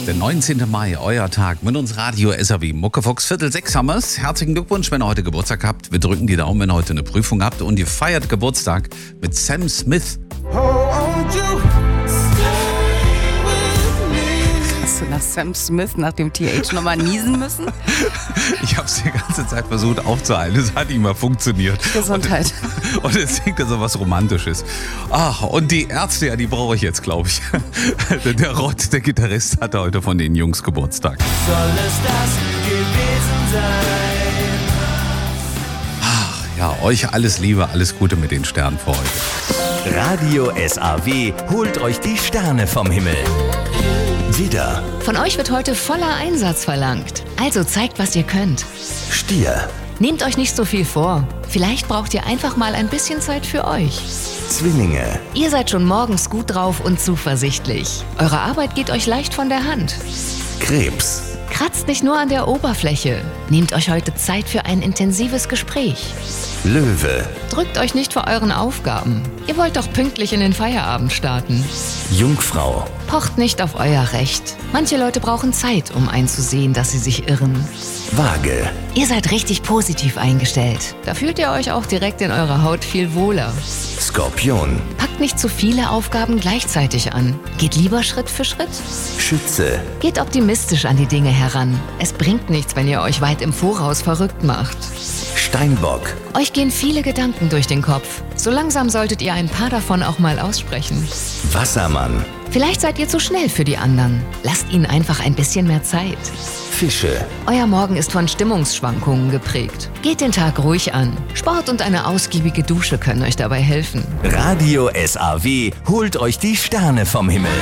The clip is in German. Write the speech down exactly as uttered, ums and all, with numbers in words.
Der neunzehnten Mai, euer Tag mit uns Radio S A W. Muckefuchs, Viertel sechs haben wir's. Herzlichen Glückwunsch, wenn ihr heute Geburtstag habt. Wir drücken die Daumen, wenn ihr heute eine Prüfung habt. Und ihr feiert Geburtstag mit Sam Smith. Hast du nach Sam Smith, nach dem T H nochmal niesen müssen? Ich habe es die ganze Zeit versucht aufzuhalten. Es hat nicht mal funktioniert. Gesundheit. Und, und es singt so was Romantisches. Ach, und die Ärzte, ja, die brauche ich jetzt, glaube ich. Der Rott, der Gitarrist, hatte heute von den Jungs Geburtstag. Soll es das gewesen sein? Ach ja, euch alles Liebe, alles Gute mit den Sternen für heute. Radio S A W holt euch die Sterne vom Himmel. Widder, Von euch wird heute voller Einsatz verlangt. Also zeigt, was ihr könnt. Stier, Nehmt euch nicht so viel vor. Vielleicht braucht ihr einfach mal ein bisschen Zeit für euch. Zwillinge, Ihr seid schon morgens gut drauf und zuversichtlich. Eure Arbeit geht euch leicht von der Hand. Krebs, Kratzt nicht nur an der Oberfläche. Nehmt euch heute Zeit für ein intensives Gespräch. Löwe, Drückt euch nicht vor euren Aufgaben. Ihr wollt doch pünktlich in den Feierabend starten. Jungfrau, Pocht nicht auf euer Recht. Manche Leute brauchen Zeit, um einzusehen, dass sie sich irren. Waage, Ihr seid richtig positiv eingestellt. Da fühlt ihr euch auch direkt in eurer Haut viel wohler. Skorpion, Packt nicht zu viele Aufgaben gleichzeitig an. Geht lieber Schritt für Schritt. Schütze, Geht optimistisch an die Dinge heran. Es bringt nichts, wenn ihr euch weit im Voraus verrückt macht. Steinbock, Euch gehen viele Gedanken durch den Kopf. So langsam solltet ihr ein paar davon auch mal aussprechen. Wassermann, Vielleicht seid ihr zu schnell für die anderen. Lasst ihnen einfach ein bisschen mehr Zeit. Fische, Euer Morgen ist von Stimmungsschwankungen geprägt. Geht den Tag ruhig an. Sport und eine ausgiebige Dusche können euch dabei helfen. Radio S A W holt euch die Sterne vom Himmel.